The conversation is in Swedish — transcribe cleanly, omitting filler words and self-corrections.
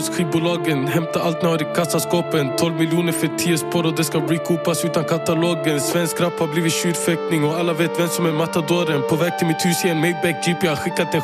skivbolagen. Hämta allt ni har i kassaskåpen. 12 miljoner för 10 spår och det ska recoupas utan katalogen. Svensk rap har blivit tjurfäktning och alla vet vem som är matadoren. På väg till mitt hus i en Maybach Jeep, jag har skickat en